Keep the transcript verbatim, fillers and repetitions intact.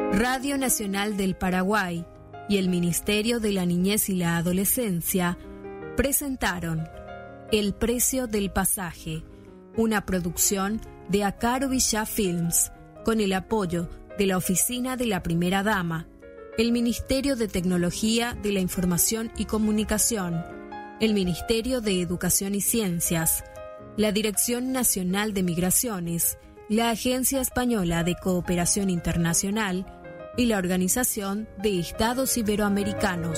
Radio Nacional del Paraguay y el Ministerio de la Niñez y la Adolescencia presentaron El precio del pasaje, una producción de Acaro Villá Films, con el apoyo de la Oficina de la Primera Dama, el Ministerio de Tecnología de la Información y Comunicación, el Ministerio de Educación y Ciencias, la Dirección Nacional de Migraciones, la Agencia Española de Cooperación Internacional y la Organización de Estados Iberoamericanos.